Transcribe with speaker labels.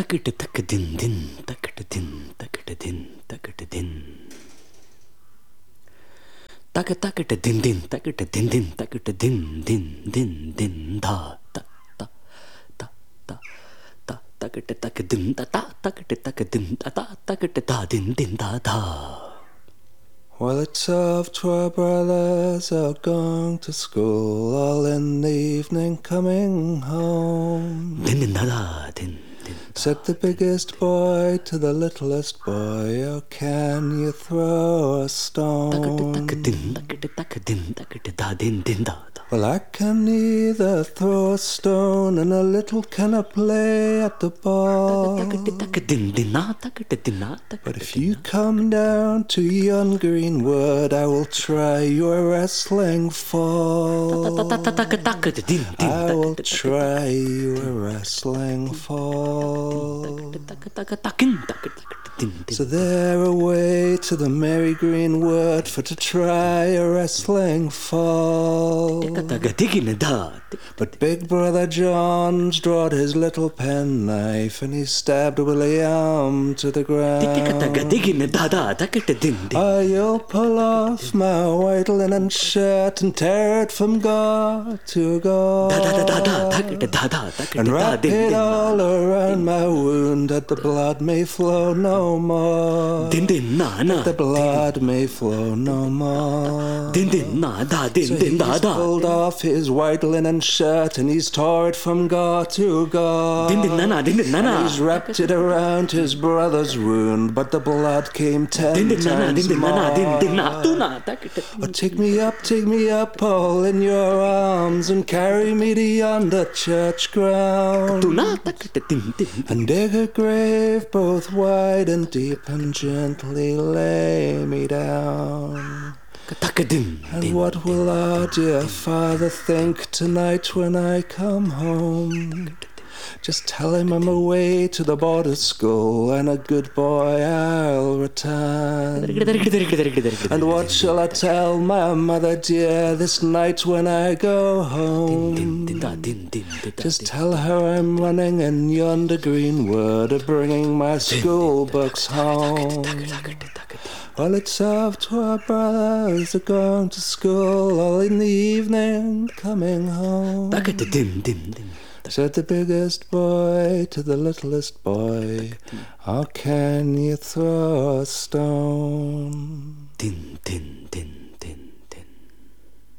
Speaker 1: takita takadin din takita din takita din takita din takita din din takita din din takita din din din din da ta ta ta ta ta takita takadin ta ta takita takadin ta ta takita da din din da da.
Speaker 2: Well, it's off to our brothers out going to school, all in the evening coming home.
Speaker 1: Din din da da din.
Speaker 2: Said the biggest boy to the littlest boy, "How can you throw a stone?" Well, I can neither throw a stone, and a little can I play at the ball. But if you come down to yon green wood, I will try your wrestling fall. I will try your wrestling fall. So they're away to the merry green wood for to try a wrestling fall. But Big Brother John's drawed his little penknife and he stabbed William to the ground. You'll pull off my white linen shirt and tear it from gore to gore, and wrap it all around my wound that the blood may flow no more. That the blood may flow no more. So he's pulled off his white linen shirt and he's tore it from gore to gore, and he's wrapped it around his brother's wound, but the blood came 10 times more. Oh, take me up all in your arms and carry me to yonder church ground, and dig a grave both wide and deep and gently lay me down. And what will our dear father think tonight when I come home? Just tell him I'm away to the border school, and a good boy I'll return. And what shall I tell my mother dear this night when I go home? Just tell her I'm running in yonder green wood, bringing my school books home. Well, it's off to our brothers, they're going to school, all in the evening coming home. Said the biggest boy to the littlest boy, "How can you throw a stone?"
Speaker 1: Din din din.